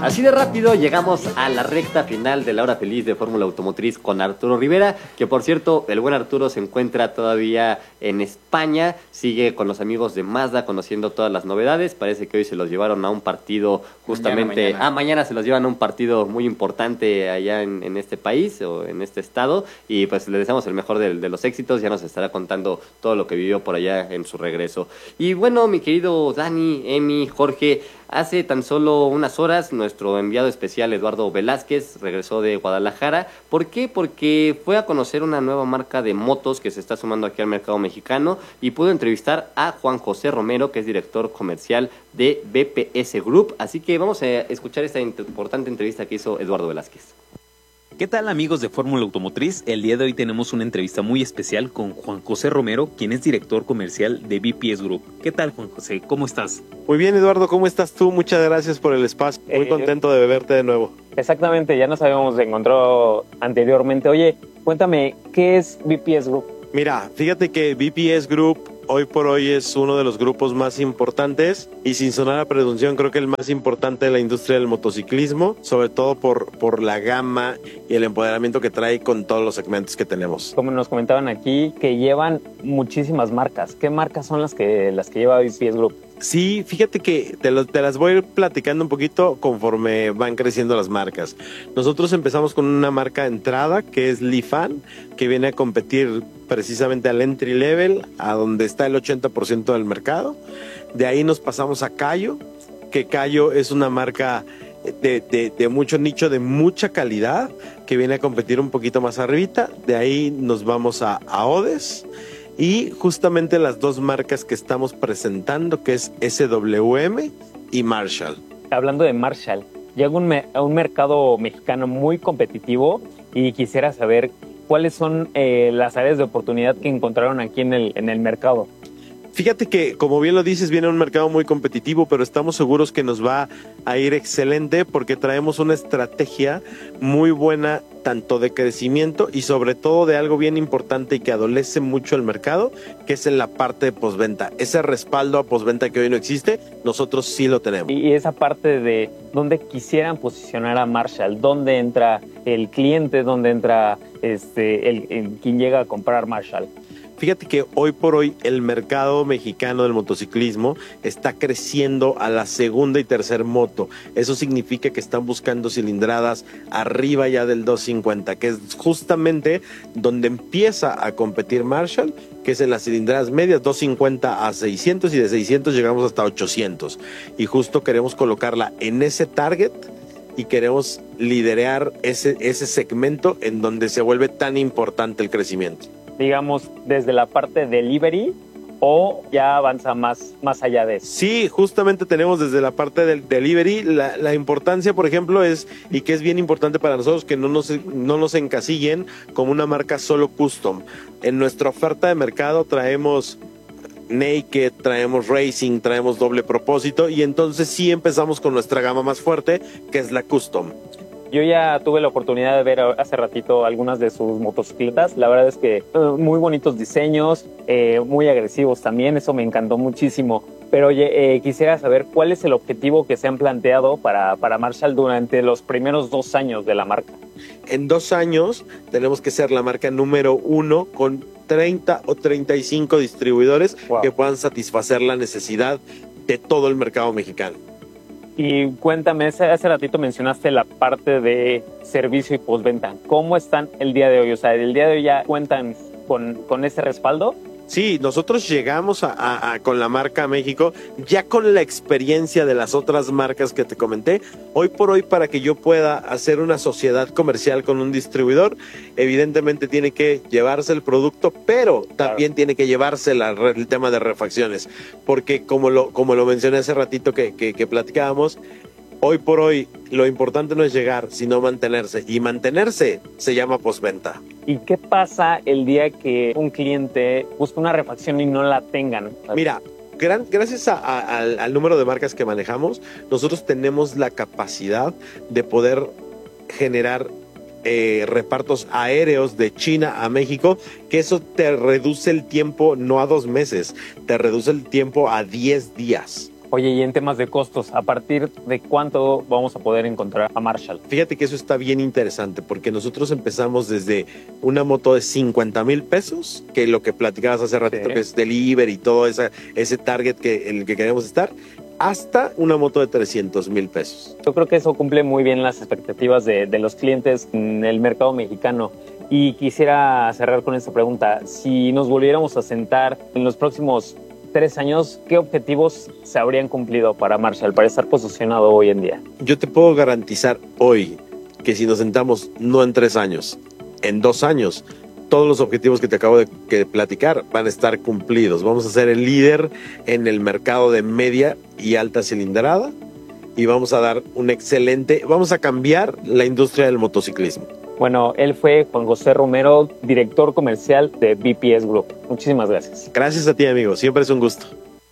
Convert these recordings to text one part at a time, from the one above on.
Así de rápido llegamos a la recta final de la hora feliz de Fórmula Automotriz con Arturo Rivera, que por cierto, el buen Arturo se encuentra todavía en España, sigue con los amigos de Mazda conociendo todas las novedades. Parece que hoy se los llevaron a un partido justamente, mañana se los llevan a un partido muy importante allá en este país o en este estado, y pues le deseamos el mejor de los éxitos. Ya nos estará contando todo lo que vivió por allá en su regreso. Y bueno, mi querido Dani, Emi, Jorge, hace tan solo unas horas nuestro enviado especial Eduardo Velázquez regresó de Guadalajara. ¿Por qué? Porque fue a conocer una nueva marca de motos que se está sumando aquí al mercado mexicano y pudo entrevistar a Juan José Romero, que es director comercial de BPS Group. Así que vamos a escuchar esta importante entrevista que hizo Eduardo Velázquez. ¿Qué tal, amigos de Fórmula Automotriz? El día de hoy tenemos una entrevista muy especial con Juan José Romero, quien es director comercial de BPS Group. ¿Qué tal, Juan José? ¿Cómo estás? Muy bien, Eduardo, ¿cómo estás tú? Muchas gracias por el espacio. Muy contento de verte de nuevo. Exactamente, ya nos habíamos encontrado anteriormente. Oye, cuéntame, ¿qué es BPS Group? Mira, fíjate que BPS Group hoy por hoy es uno de los grupos más importantes y, sin sonar a presunción, creo que el más importante de la industria del motociclismo, sobre todo por la gama y el empoderamiento que trae con todos los segmentos que tenemos. Como nos comentaban aquí, que llevan muchísimas marcas. ¿Qué marcas son las que lleva BPS Group? Sí, fíjate que te las voy a ir platicando un poquito conforme van creciendo las marcas. Nosotros empezamos con una marca de entrada que es Lifan, que viene a competir precisamente al entry level, a donde está el 80% del mercado. De ahí nos pasamos a Cayo, que Cayo es una marca de mucho nicho, de mucha calidad, que viene a competir un poquito más arribita. De ahí nos vamos a Odes. Y justamente las dos marcas que estamos presentando, que es SWM y Marshall. Hablando de Marshall, llega a un mercado mexicano muy competitivo y quisiera saber cuáles son las áreas de oportunidad que encontraron aquí en el mercado. Fíjate que, como bien lo dices, viene un mercado muy competitivo, pero estamos seguros que nos va a ir excelente porque traemos una estrategia muy buena, tanto de crecimiento y sobre todo de algo bien importante y que adolece mucho el mercado, que es en la parte de postventa. Ese respaldo a postventa que hoy no existe, nosotros sí lo tenemos. Y esa parte de dónde quisieran posicionar a Marshall, dónde entra el cliente, dónde entra el quien llega a comprar Marshall. Fíjate que hoy por hoy el mercado mexicano del motociclismo está creciendo a la segunda y tercera moto. Eso significa que están buscando cilindradas arriba ya del 250, que es justamente donde empieza a competir Marshall, que es en las cilindradas medias, 250 a 600, y de 600 llegamos hasta 800. Y justo queremos colocarla en ese target y queremos liderar ese segmento en donde se vuelve tan importante el crecimiento. Digamos, desde la parte delivery, o ya avanza más allá de eso. Sí, justamente tenemos desde la parte del delivery la importancia, por ejemplo, es, y que es bien importante para nosotros, que no nos encasillen como una marca solo custom. En nuestra oferta de mercado traemos Naked, traemos Racing, traemos doble propósito, y entonces sí empezamos con nuestra gama más fuerte, que es la custom. Yo ya tuve la oportunidad de ver hace ratito algunas de sus motocicletas. La verdad es que muy bonitos diseños, muy agresivos también. Eso me encantó muchísimo. Pero oye, quisiera saber cuál es el objetivo que se han planteado para Marshall durante los primeros 2 años de la marca. En 2 años tenemos que ser la marca número 1 con 30 o 35 distribuidores que puedan satisfacer la necesidad de todo el mercado mexicano. Y cuéntame, hace ratito mencionaste la parte de servicio y postventa. ¿Cómo están el día de hoy? O sea, ¿el día de hoy ya cuentan con ese respaldo? Sí, nosotros llegamos con la marca a México ya con la experiencia de las otras marcas que te comenté. Hoy por hoy, para que yo pueda hacer una sociedad comercial con un distribuidor, evidentemente tiene que llevarse el producto, pero también tiene que llevarse el tema de refacciones, porque como lo mencioné hace ratito que platicábamos, hoy por hoy lo importante no es llegar, sino mantenerse, y mantenerse se llama postventa. ¿Y qué pasa el día que un cliente busca una refacción y no la tengan? Mira, gracias al número de marcas que manejamos, nosotros tenemos la capacidad de poder generar repartos aéreos de China a México, que eso te reduce el tiempo no a 2 meses, te reduce el tiempo a 10 días. Oye, y en temas de costos, ¿a partir de cuánto vamos a poder encontrar a Marshall? Fíjate que eso está bien interesante porque nosotros empezamos desde una moto de 50,000 pesos, que lo que platicabas hace ratito, Sí. que es delivery y todo ese target en el que queremos estar, hasta una moto de 300,000 pesos. Yo creo que eso cumple muy bien las expectativas de los clientes en el mercado mexicano. Y quisiera cerrar con esta pregunta. Si nos volviéramos a sentar en los próximos 3 años, ¿qué objetivos se habrían cumplido para Marshall, para estar posicionado hoy en día? Yo te puedo garantizar hoy que si nos sentamos no en 3 años, en 2 años, todos los objetivos que te acabo de platicar van a estar cumplidos. Vamos a ser el líder en el mercado de media y alta cilindrada y vamos a dar vamos a cambiar la industria del motociclismo. Bueno, él fue Juan José Romero, director comercial de BPS Group. Muchísimas gracias. Gracias a ti, amigo. Siempre es un gusto.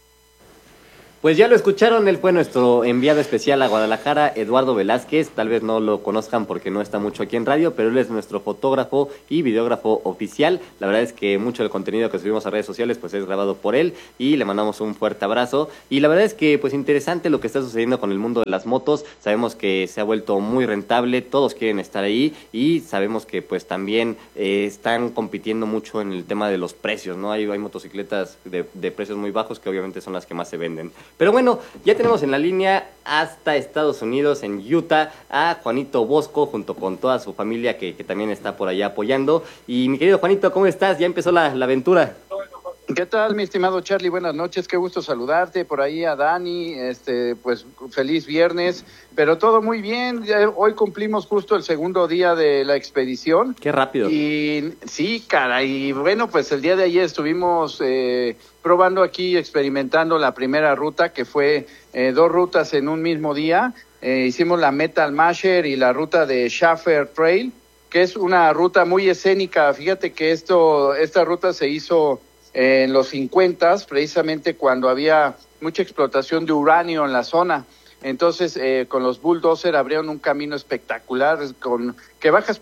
Pues ya lo escucharon, él fue nuestro enviado especial a Guadalajara, Eduardo Velázquez. Tal vez no lo conozcan porque no está mucho aquí en radio, pero él es nuestro fotógrafo y videógrafo oficial. La verdad es que mucho del contenido que subimos a redes sociales pues es grabado por él y le mandamos un fuerte abrazo. Y la verdad es que pues interesante lo que está sucediendo con el mundo de las motos. Sabemos que se ha vuelto muy rentable, todos quieren estar ahí y sabemos que pues también están compitiendo mucho en el tema de los precios, ¿no? Hay motocicletas de precios muy bajos que obviamente son las que más se venden. Pero bueno, ya tenemos en la línea hasta Estados Unidos, en Utah, a Juanito Bosco, junto con toda su familia que también está por allá apoyando. Y mi querido Juanito, ¿cómo estás? Ya empezó la aventura. ¿Qué tal, mi estimado Charlie? Buenas noches, qué gusto saludarte. Por ahí a Dani, pues feliz viernes, pero todo muy bien. Hoy cumplimos justo el segundo día de la expedición. Qué rápido. Y sí, caray, bueno, pues el día de ayer estuvimos probando aquí, experimentando la primera ruta, que fue 2 rutas en un mismo día. Hicimos la Metal Masher y la ruta de Schaffer Trail, que es una ruta muy escénica. Fíjate que esta ruta se hizo en los 50s, precisamente cuando había mucha explotación de uranio en la zona. Entonces, con los bulldozer abrieron un camino espectacular, que bajas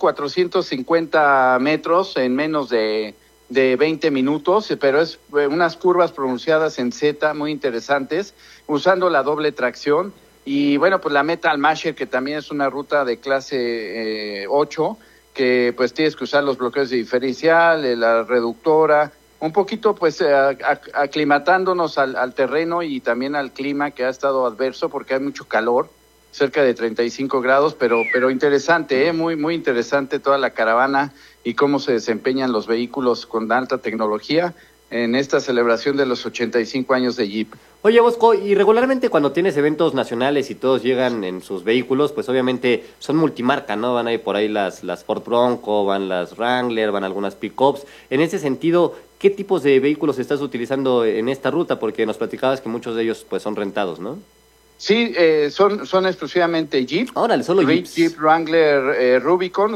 450 metros en menos de 20 minutos, pero es unas curvas pronunciadas en Z muy interesantes, usando la doble tracción. Y bueno, pues la Metal Masher, que también es una ruta de clase 8, que pues tienes que usar los bloqueos de diferencial, la reductora, un poquito pues aclimatándonos al terreno y también al clima, que ha estado adverso porque hay mucho calor, cerca de 35 grados, pero interesante, muy, muy interesante toda la caravana y cómo se desempeñan los vehículos con alta tecnología en esta celebración de los 85 años de Jeep. Oye, Bosco, y regularmente cuando tienes eventos nacionales y todos llegan en sus vehículos, pues obviamente son multimarca, ¿no? Van ahí por ahí las Ford Bronco, van las Wrangler, van algunas pickups. En ese sentido, ¿qué tipos de vehículos estás utilizando en esta ruta? Porque nos platicabas que muchos de ellos pues son rentados, ¿no? Sí, son exclusivamente Jeep. Órale, solo Jeeps. Jeep Wrangler Rubicon,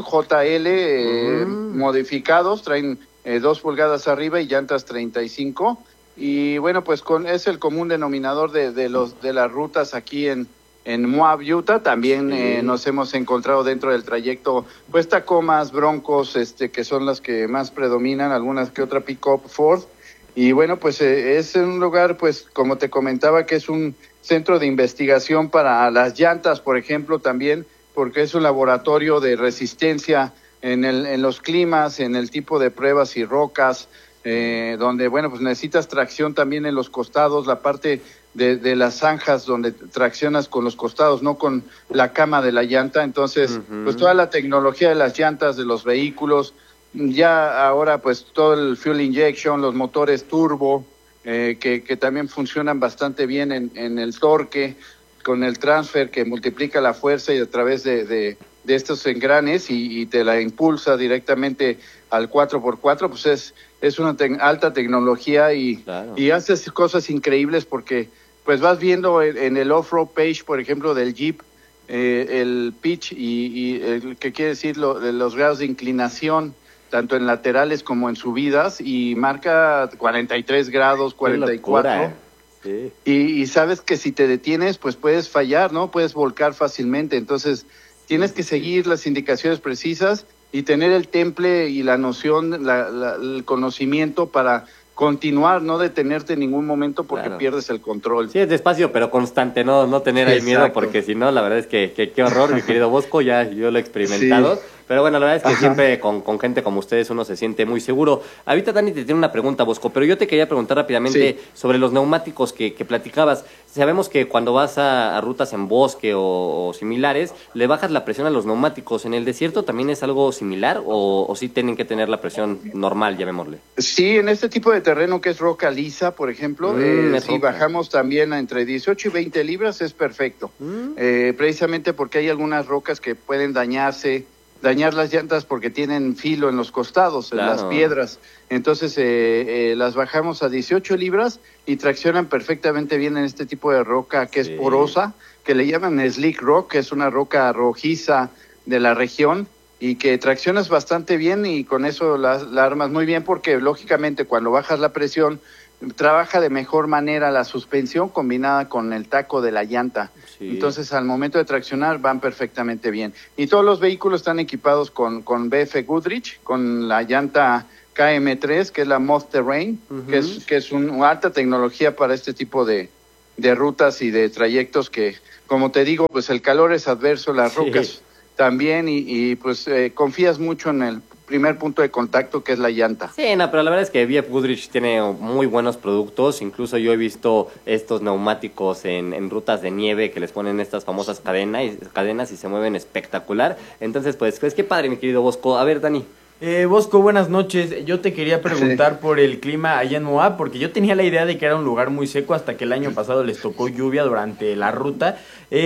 JL, modificados, traen 2 pulgadas arriba y llantas 35. Y bueno, pues es el común denominador de las rutas aquí en Moab, Utah. También nos hemos encontrado dentro del trayecto pues Tacomas, Broncos, que son las que más predominan, algunas que otra pick-up Ford. Y bueno, pues es un lugar, pues como te comentaba, que es un centro de investigación para las llantas, por ejemplo, también, porque es un laboratorio de resistencia en los climas, en el tipo de pruebas y rocas, donde, bueno, pues necesitas tracción también en los costados, la parte de las zanjas donde traccionas con los costados, no con la cama de la llanta. Entonces, pues toda la tecnología de las llantas de los vehículos, ya ahora pues todo el fuel injection, los motores turbo, que también funcionan bastante bien en el torque, con el transfer que multiplica la fuerza y a través de estos engranes y te la impulsa directamente al 4x4, pues es una alta tecnología y haces cosas increíbles porque pues vas viendo en el off-road page, por ejemplo, del Jeep, el pitch y el que quiere decir los grados de inclinación, tanto en laterales como en subidas, y marca 43 grados, 44. Sí. Y sabes que si te detienes, pues puedes fallar, ¿no? Puedes volcar fácilmente. Entonces, tienes que seguir las indicaciones precisas y tener el temple y la noción, el conocimiento para continuar, no detenerte en ningún momento porque Claro. pierdes el control. Sí, es despacio, pero constante, no tener ahí miedo, Exacto. porque si no, la verdad es que qué horror, mi querido Bosco, ya yo lo he experimentado. Sí. Pero bueno, la verdad es que Ajá. siempre con gente como ustedes uno se siente muy seguro. Ahorita Dani te tiene una pregunta, Bosco, pero yo te quería preguntar rápidamente Sí. sobre los neumáticos que platicabas. Sabemos que cuando vas a rutas en bosque o similares, le bajas la presión a los neumáticos. ¿En el desierto también es algo similar o sí tienen que tener la presión normal, llamémosle? Sí, en este tipo de terreno que es roca lisa, por ejemplo, Es si roca. bajamos también a entre 18 y 20 libras es perfecto. Precisamente porque hay algunas rocas que pueden dañar las llantas porque tienen filo en los costados, en Claro. las piedras. Entonces las bajamos a 18 libras y traccionan perfectamente bien en este tipo de roca que Sí. es porosa, que le llaman slick rock, que es una roca rojiza de la región y que traccionas bastante bien y con eso la armas muy bien porque lógicamente cuando bajas la presión trabaja de mejor manera la suspensión combinada con el taco de la llanta. Sí. Entonces al momento de traccionar van perfectamente bien. Y todos los vehículos están equipados con BF Goodrich, con la llanta KM3, que es la Moth Terrain, Ujú. que es una alta tecnología para este tipo de rutas y de trayectos que, como te digo, pues el calor es adverso, las Sí. rocas también y pues confías mucho en el primer punto de contacto que es la llanta. Sí, no, pero la verdad es que BF Goodrich tiene muy buenos productos. Incluso yo he visto estos neumáticos en rutas de nieve que les ponen estas famosas cadenas y se mueven espectacular. Entonces, pues qué padre, mi querido Bosco. A ver, Dani. Bosco, buenas noches. Yo te quería preguntar por el clima allá en Moab, porque yo tenía la idea de que era un lugar muy seco hasta que el año pasado les tocó lluvia durante la ruta.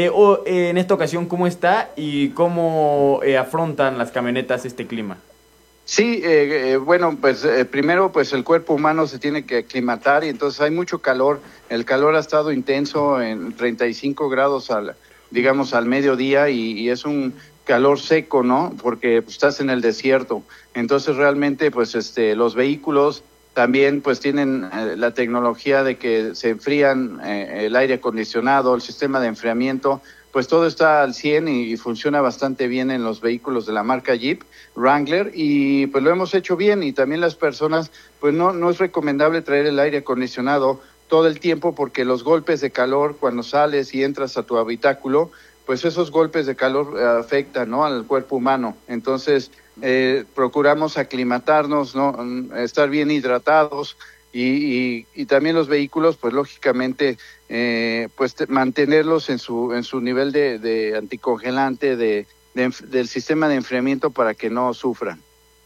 En esta ocasión, ¿cómo está y cómo afrontan las camionetas este clima? Sí, bueno, pues primero pues el cuerpo humano se tiene que aclimatar y entonces hay mucho calor. El calor ha estado intenso en 35 grados digamos al mediodía y es un calor seco, ¿no? Porque pues, estás en el desierto. Entonces realmente pues los vehículos también pues tienen la tecnología de que se enfrían el aire acondicionado, el sistema de enfriamiento, pues todo está al 100 y funciona bastante bien en los vehículos de la marca Jeep Wrangler y pues lo hemos hecho bien y también las personas pues no es recomendable traer el aire acondicionado todo el tiempo porque los golpes de calor cuando sales y entras a tu habitáculo pues esos golpes de calor afectan, ¿no?, al cuerpo humano. Entonces procuramos aclimatarnos, ¿no?, estar bien hidratados y también los vehículos pues lógicamente pues mantenerlos en su nivel de anticongelante del sistema de enfriamiento para que no sufran.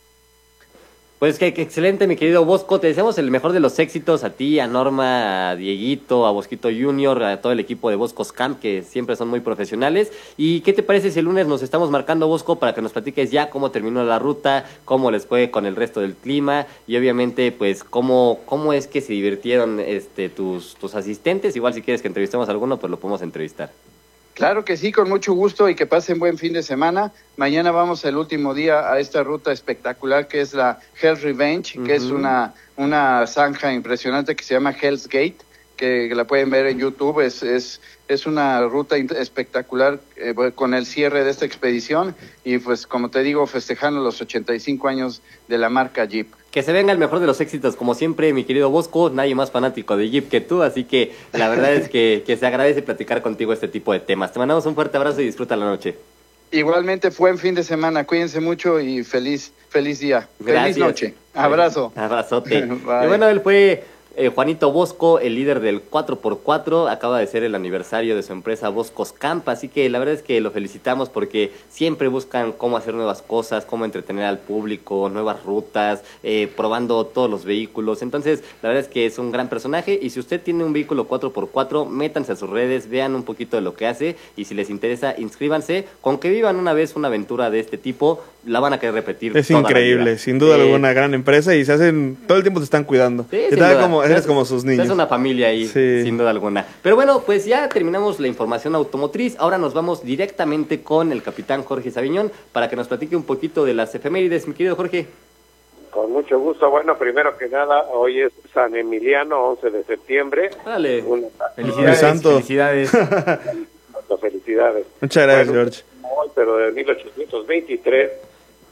Pues que excelente, mi querido Bosco. Te deseamos el mejor de los éxitos a ti, a Norma, a Dieguito, a Bosquito Junior, a todo el equipo de Boscos Camp, que siempre son muy profesionales. ¿Y qué te parece si el lunes nos estamos marcando, Bosco, para que nos platiques ya cómo terminó la ruta, cómo les fue con el resto del clima y obviamente pues cómo es que se divirtieron tus asistentes? Igual si quieres que entrevistemos a alguno, pues lo podemos entrevistar. Claro que sí, con mucho gusto y que pasen buen fin de semana. Mañana vamos el último día a esta ruta espectacular que es la Hell's Revenge, que es una zanja impresionante que se llama Hell's Gate, que la pueden ver en YouTube. Es una ruta espectacular con el cierre de esta expedición y pues como te digo, festejando los 85 años de la marca Jeep. Que se venga el mejor de los éxitos, como siempre, mi querido Bosco, nadie más fanático de Jeep que tú, así que la verdad es que se agradece platicar contigo este tipo de temas. Te mandamos un fuerte abrazo y disfruta la noche. Igualmente, buen fin de semana, cuídense mucho y feliz día. Gracias. Feliz noche. Abrazo. Abrazote. Bye. Y bueno, él fue Juanito Bosco, el líder del 4x4, acaba de ser el aniversario de su empresa Boscos Camp, así que la verdad es que lo felicitamos porque siempre buscan cómo hacer nuevas cosas, cómo entretener al público, nuevas rutas, probando todos los vehículos. Entonces, la verdad es que es un gran personaje y si usted tiene un vehículo 4x4, métanse a sus redes, vean un poquito de lo que hace y si les interesa, inscríbanse. Con que vivan una vez una aventura de este tipo, la van a querer repetir. Es toda la increíble, vida. sin duda alguna, gran empresa y todo el tiempo se están cuidando. Sí, Y sin tal duda. como eres como sus niños. Es una familia ahí, Sí. sin duda alguna. Pero bueno, pues ya terminamos la información automotriz. Ahora nos vamos directamente con el capitán Jorge Sabiñón para que nos platique un poquito de las efemérides, mi querido Jorge. Con mucho gusto. Bueno, primero que nada, hoy es San Emiliano, 11 de septiembre. Dale. Felicidades, Santo. felicidades. Felicidades. Muchas gracias, Bueno, George. hoy, pero de 1823,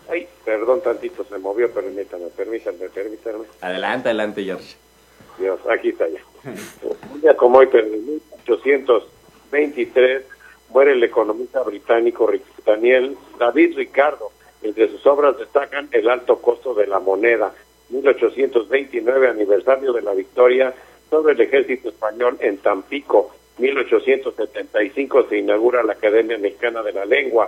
Ay, perdón tantito, se movió, permítanme. Adelante, George. Dios, aquí está ya. Un día como hoy, pero en 1823, muere el economista británico David Ricardo. Entre sus obras destacan El alto costo de la moneda, 1829, aniversario de la victoria sobre el ejército español en Tampico, 1875 se inaugura la Academia Mexicana de la Lengua,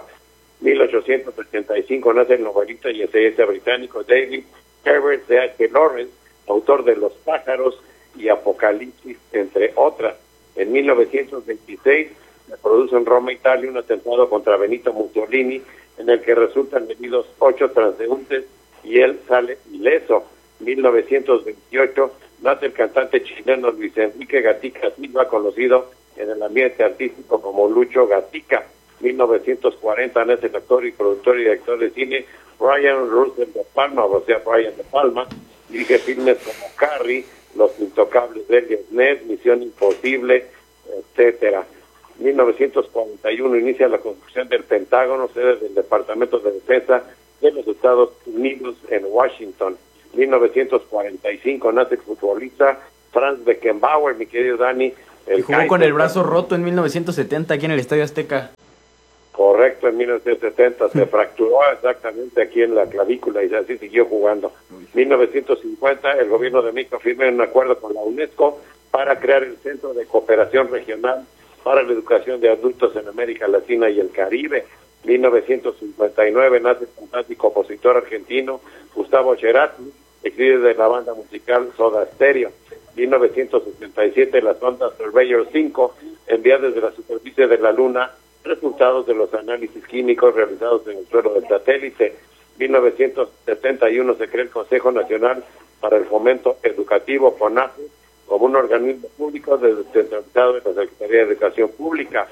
1885 nace el novelista y ensayista británico David Herbert C. H. Lawrence, autor de Los pájaros y Apocalipsis, entre otras. En 1926 se produce en Roma, Italia, un atentado contra Benito Mussolini, en el que resultan heridos 8 transeúntes y él sale ileso. 1928 nace el cantante chileno Luis Enrique Gatica Silva, conocido en el ambiente artístico como Lucho Gatica. 1940 nace el actor y productor y director de cine Brian Russell de Palma, o sea, Brian de Palma. Dirige filmes como Carrie, Los Intocables de Elliot Ness, Misión Imposible, etcétera. 1941 inicia la construcción del Pentágono, sede del Departamento de Defensa de los Estados Unidos en Washington. 1945 nace el futbolista Franz Beckenbauer, mi querido Dani. Jugó con el brazo roto en 1970 aquí en el Estadio Azteca. Correcto, en 1970 se fracturó exactamente aquí en la clavícula y así siguió jugando. 1950 el gobierno de México firma un acuerdo con la UNESCO para crear el Centro de Cooperación Regional para la Educación de Adultos en América Latina y el Caribe. 1959 nace el cantante y compositor argentino Gustavo Cerati, ex líder de la banda musical Soda Stereo. 1967 la sonda Surveyor 5 envía desde la superficie de la Luna resultados de los análisis químicos realizados en el suelo del satélite. 1971 se crea el Consejo Nacional para el Fomento Educativo, CONAFE, como un organismo público descentralizado de la Secretaría de Educación Pública.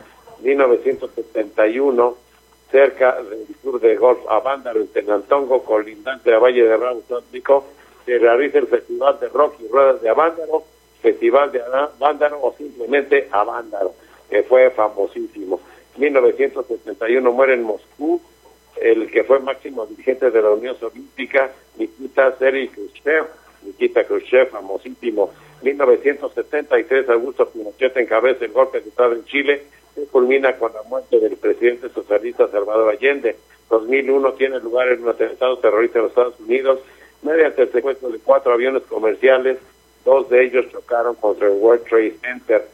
1971, cerca del sur de Golf Avándaro, en Tenantongo, colindante a Valle de Ramos, se realiza el Festival de Rock y Ruedas de Avándaro, Festival de Avándaro o simplemente Avándaro, que fue famosísimo. 1971 muere en Moscú el que fue máximo dirigente de la Unión Soviética, Nikita Khrushchev, famosísimo. 1973 Augusto Pinochet encabeza el golpe de Estado en Chile, que culmina con la muerte del presidente socialista Salvador Allende. 2001 tiene lugar en un atentado terrorista en los Estados Unidos mediante el secuestro de 4 aviones comerciales, 2 de ellos chocaron contra el World Trade Center.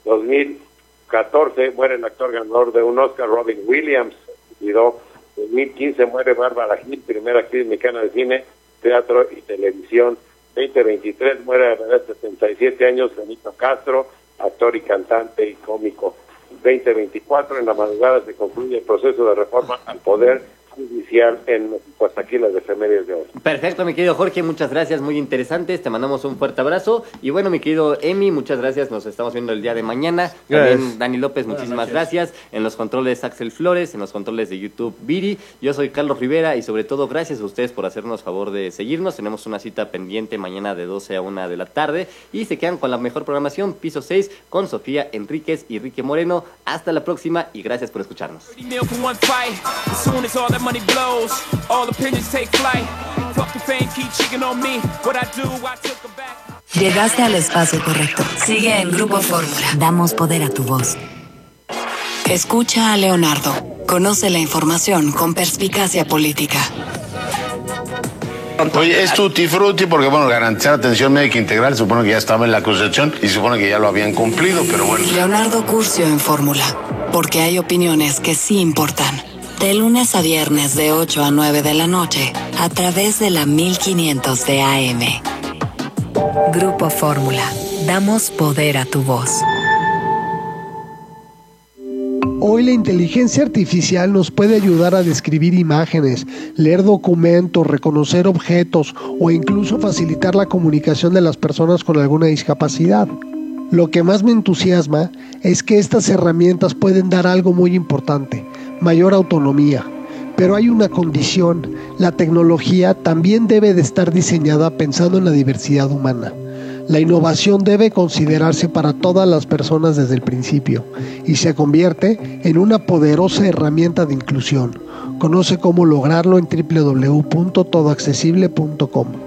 2014 muere el actor ganador de un Oscar, Robin Williams. 2015 muere Bárbara Gil, primera actriz mexicana de cine, teatro y televisión. 2023 muere a la edad de 77 años Benito Castro, actor y cantante y cómico. 2024 en la madrugada se concluye el proceso de reforma al Poder Judicial en México. Hasta aquí las efemérides de hoy. Perfecto, mi querido Jorge, muchas gracias, muy interesantes, te mandamos un fuerte abrazo. Y bueno, mi querido Emi, muchas gracias, nos estamos viendo el día de mañana. Gracias. También Dani López, muchísimas gracias. En los controles Axel Flores, en los controles de YouTube Viri. Yo soy Carlos Rivera y sobre todo gracias a ustedes por hacernos favor de seguirnos. Tenemos una cita pendiente mañana de 12 a 1 de la tarde y se quedan con la mejor programación, Piso 6, con Sofía Enríquez y Rique Moreno. Hasta la próxima y gracias por escucharnos. Money blows, all opinions take flight. Fuck the fame, keep cheating on me. What I do, I took them back. Llegaste al espacio correcto. Sigue en Grupo Fórmula. Damos poder a tu voz. Escucha a Leonardo. Conoce la información con perspicacia política. Oye, es tutti frutti porque, bueno, garantizar atención médica integral, supone que ya estaba en la Constitución y supone que ya lo habían cumplido, pero bueno. Leonardo Curcio en Fórmula, porque hay opiniones que sí importan. De lunes a viernes de 8 a 9 de la noche, a través de la 1500 de AM. Grupo Fórmula. Damos poder a tu voz. Hoy la inteligencia artificial nos puede ayudar a describir imágenes, leer documentos, reconocer objetos o incluso facilitar la comunicación de las personas con alguna discapacidad. Lo que más me entusiasma es que estas herramientas pueden dar algo muy importante: mayor autonomía. Pero hay una condición: la tecnología también debe de estar diseñada pensando en la diversidad humana. La innovación debe considerarse para todas las personas desde el principio y se convierte en una poderosa herramienta de inclusión. Conoce cómo lograrlo en www.todoaccesible.com.